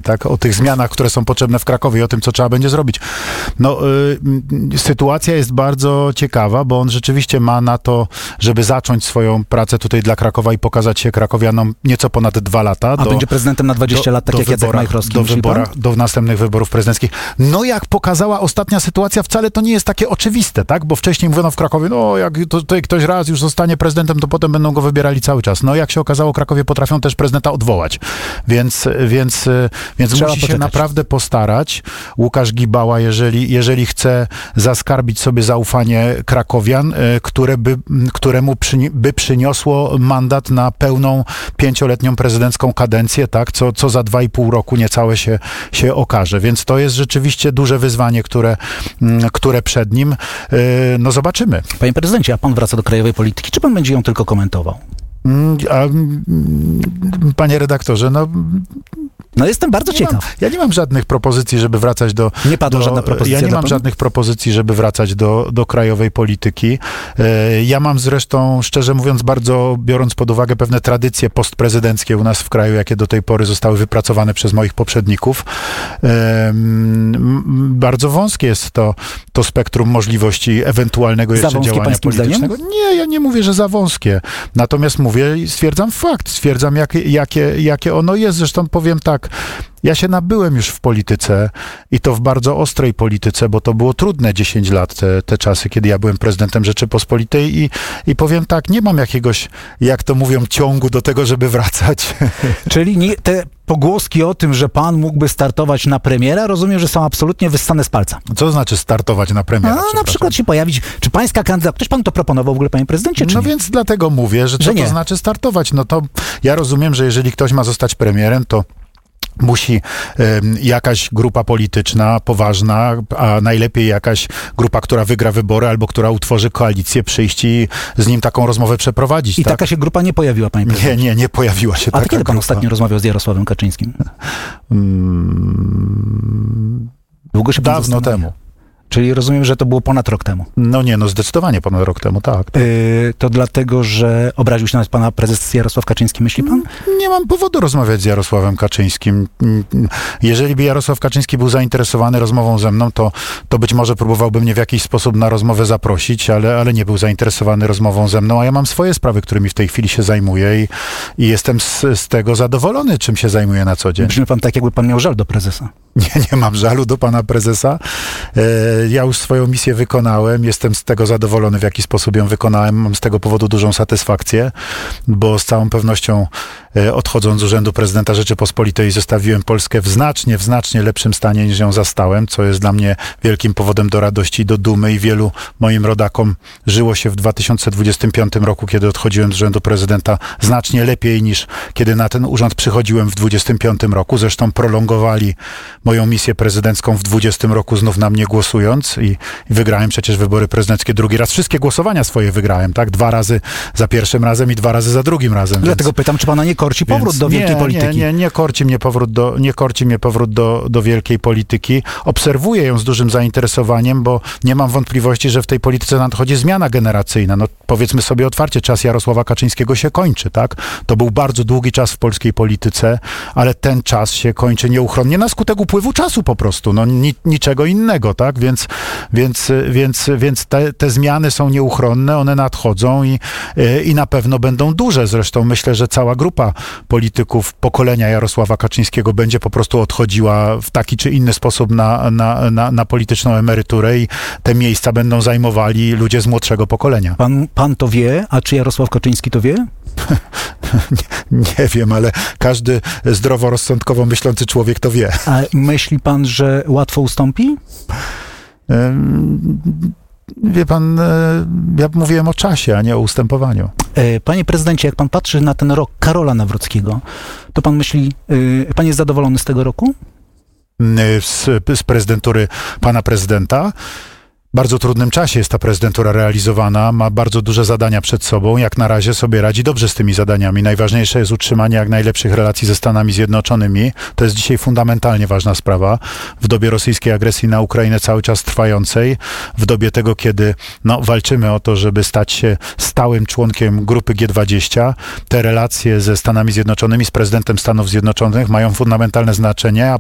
tak? O tych zmianach, które są potrzebne w Krakowie i o tym, co trzeba będzie zrobić. No, sytuacja jest bardzo ciekawa, bo on rzeczywiście ma na to, żeby zacząć swoją pracę tutaj dla Krakowa i pokazać się krakowianom nieco ponad 2 lata. A będzie prezydentem na 20 lat, tak jak Jacek Majchrowski. Do następnych wyborów prezydenckich. No jak pokazała ostatnia sytuacja, wcale to nie jest takie oczywiste, tak? Bo wcześniej mówiono w Krakowie, no jak tutaj ktoś raz już zostanie prezydentem, to potem będą go wybierali cały czas. No jak się okazało, Krakowie potrafią też prezydenta odwołać. Więc musi się naprawdę postarać. Łukasz Gibała, jeżeli chce zaskarbić sobie zaufanie krakowian, któremu by przyniosło mandat na pełną 5-letnią prezydencką kadencję, tak? Co za 2,5 roku niecałe się okaże. Więc to jest rzeczywiście duże wyzwanie, które przed nim. No zobaczymy. Panie prezydencie, a pan wraca do krajowej polityki, czy pan będzie ją tylko komentował? Panie redaktorze, no jestem bardzo ciekaw. Ja nie mam żadnych propozycji, żeby wracać do... Nie padła żadna propozycja. Ja nie mam żadnych propozycji, żeby wracać do krajowej polityki. Ja mam zresztą, szczerze mówiąc, bardzo biorąc pod uwagę pewne tradycje postprezydenckie u nas w kraju, jakie do tej pory zostały wypracowane przez moich poprzedników. Bardzo wąskie jest to spektrum możliwości ewentualnego jeszcze działania politycznego. Nie, ja nie mówię, że za wąskie. Natomiast mówię i stwierdzam fakt. Stwierdzam, jakie ono jest. Zresztą powiem tak, ja się nabyłem już w polityce i to w bardzo ostrej polityce, bo to było trudne 10 lat, te czasy, kiedy ja byłem prezydentem Rzeczypospolitej i powiem tak, nie mam jakiegoś, jak to mówią, ciągu do tego, żeby wracać. Czyli te pogłoski o tym, że pan mógłby startować na premiera, rozumiem, że są absolutnie wyssane z palca. Co znaczy startować na premiera? Na przykład się pojawić, czy pańska kandydatura, ktoś pan to proponował w ogóle, panie prezydencie, czy No nie? więc dlatego mówię, że co to znaczy startować? No to ja rozumiem, że jeżeli ktoś ma zostać premierem, to musi jakaś grupa polityczna, poważna, a najlepiej jakaś grupa, która wygra wybory albo która utworzy koalicję, przyjść i z nim taką rozmowę przeprowadzić. I taka się grupa nie pojawiła, panie prezydencie? Nie pojawiła się taka grupa. A kiedy pan ostatnio rozmawiał z Jarosławem Kaczyńskim? Długo się pan Dawno temu. Czyli rozumiem, że to było ponad rok temu. No nie, zdecydowanie ponad rok temu, tak. To dlatego, że obraził się nawet pana prezes Jarosław Kaczyński, myśli pan? Nie mam powodu rozmawiać z Jarosławem Kaczyńskim. Jeżeli by Jarosław Kaczyński był zainteresowany rozmową ze mną, to być może próbowałby mnie w jakiś sposób na rozmowę zaprosić, ale nie był zainteresowany rozmową ze mną, a ja mam swoje sprawy, którymi w tej chwili się zajmuję i jestem z tego zadowolony, czym się zajmuję na co dzień. Brzmi pan tak, jakby pan miał żal do prezesa. Nie mam żalu do pana prezesa. Ja już swoją misję wykonałem, jestem z tego zadowolony, w jaki sposób ją wykonałem. Mam z tego powodu dużą satysfakcję, bo z całą pewnością odchodząc z urzędu prezydenta Rzeczypospolitej zostawiłem Polskę w znacznie lepszym stanie niż ją zastałem, co jest dla mnie wielkim powodem do radości i do dumy i wielu moim rodakom żyło się w 2025 roku, kiedy odchodziłem z urzędu prezydenta znacznie lepiej niż kiedy na ten urząd przychodziłem w 2025 roku. Zresztą prolongowali moją misję prezydencką w 2020 roku znów na mnie głosując i wygrałem przecież wybory prezydenckie drugi raz. Wszystkie głosowania swoje wygrałem, tak? 2 razy za pierwszym razem i 2 razy za drugim razem. Dlatego pytam, czy pana nie korci powrót do wielkiej polityki? Nie korci mnie powrót do wielkiej polityki. Obserwuję ją z dużym zainteresowaniem, bo nie mam wątpliwości, że w tej polityce nadchodzi zmiana generacyjna. No powiedzmy sobie otwarcie, czas Jarosława Kaczyńskiego się kończy, tak? To był bardzo długi czas w polskiej polityce, ale ten czas się kończy nieuchronnie na skutek upływu czasu po prostu, no niczego innego, tak? Więc te zmiany są nieuchronne, one nadchodzą i na pewno będą duże. Zresztą myślę, że cała grupa polityków pokolenia Jarosława Kaczyńskiego będzie po prostu odchodziła w taki czy inny sposób na polityczną emeryturę i te miejsca będą zajmowali ludzie z młodszego pokolenia. Pan to wie, a czy Jarosław Kaczyński to wie? Nie wiem, ale każdy zdroworozsądkowo myślący człowiek to wie. A myśli pan, że łatwo ustąpi? Wie pan, ja mówiłem o czasie, a nie o ustępowaniu. Panie prezydencie, jak pan patrzy na ten rok Karola Nawrockiego, to pan myśli, pan jest zadowolony z tego roku? Z prezydentury pana prezydenta? W bardzo trudnym czasie jest ta prezydentura realizowana, ma bardzo duże zadania przed sobą, jak na razie sobie radzi dobrze z tymi zadaniami. Najważniejsze jest utrzymanie jak najlepszych relacji ze Stanami Zjednoczonymi. To jest dzisiaj fundamentalnie ważna sprawa. W dobie rosyjskiej agresji na Ukrainę cały czas trwającej, w dobie tego, kiedy walczymy o to, żeby stać się stałym członkiem grupy G20, te relacje ze Stanami Zjednoczonymi, z prezydentem Stanów Zjednoczonych mają fundamentalne znaczenie, a